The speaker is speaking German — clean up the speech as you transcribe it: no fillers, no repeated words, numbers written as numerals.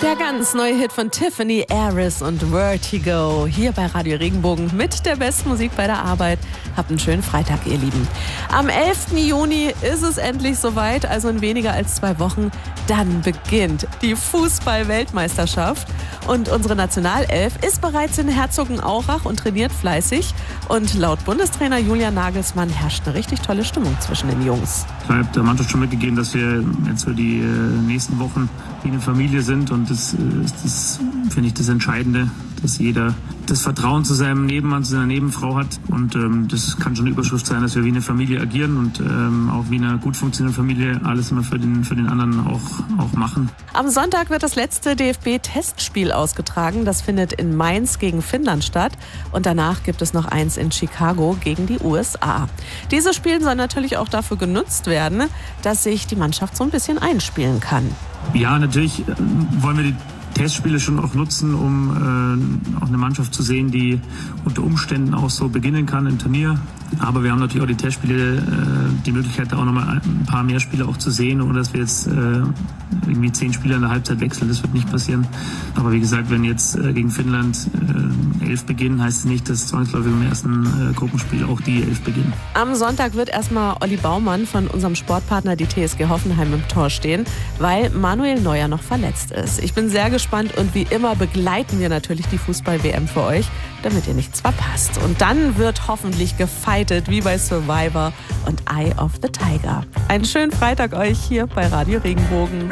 Der ganz neue Hit von Tiffany Aris und Vertigo. Hier bei Radio Regenbogen mit der besten Musik bei der Arbeit. Habt einen schönen Freitag, ihr Lieben. Am 11. Juni ist es endlich soweit, also in weniger als 2 Wochen. Dann beginnt die Fußball-Weltmeisterschaft. Und unsere Nationalelf ist bereits in Herzogenaurach und trainiert fleißig. Und laut Bundestrainer Julian Nagelsmann herrscht eine richtig tolle Stimmung zwischen den Jungs. Ich habe der Mannschaft schon mitgegeben, dass wir jetzt für die nächsten Wochen wie eine Familie sind. Und das ist, finde ich, das Entscheidende, dass jeder das Vertrauen zu seinem Nebenmann, zu seiner Nebenfrau hat. Und das kann schon eine Überschrift sein, dass wir wie eine Familie agieren und auch wie eine gut funktionierende Familie alles immer für den anderen auch machen. Am Sonntag wird das letzte DFB-Testspiel ausgetragen. Das findet in Mainz gegen Finnland statt. Und danach gibt es noch eins in Chicago gegen die USA. Diese Spiele sollen natürlich auch dafür genutzt werden, dass sich die Mannschaft so ein bisschen einspielen kann. Ja, natürlich wollen wir die Testspiele schon auch nutzen, um auch eine Mannschaft zu sehen, die unter Umständen auch so beginnen kann im Turnier. Aber wir haben natürlich auch die Testspiele die Möglichkeit, da auch nochmal ein paar mehr Spieler auch zu sehen, ohne dass wir jetzt irgendwie 10 Spieler in der Halbzeit wechseln. Das wird nicht passieren. Aber wie gesagt, wenn jetzt gegen Finnland 11 beginnen, heißt es nicht, dass zwangsläufig im ersten Gruppenspiel auch die 11 beginnen. Am Sonntag wird erstmal Olli Baumann von unserem Sportpartner, die TSG Hoffenheim, im Tor stehen, weil Manuel Neuer noch verletzt ist. Ich bin sehr gespannt und wie immer begleiten wir natürlich die Fußball-WM für euch, damit ihr nichts verpasst. Und dann wird hoffentlich gefeiert wie bei Survivor und Eye of the Tiger. Einen schönen Freitag euch hier bei Radio Regenbogen.